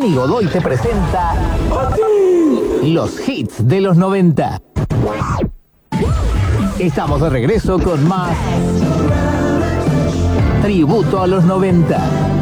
Dani Godoy te presenta los hits de los 90. Estamos de regreso con más Tributo a los 90.